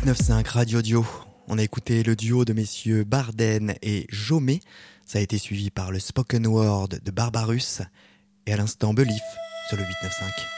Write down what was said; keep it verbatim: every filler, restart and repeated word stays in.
huit neuf cinq Radio Dio. On a écouté le duo de messieurs Barden et Jomé. Ça a été suivi par le spoken word de Barbarus. Et à l'instant, Belief sur le huit neuf cinq.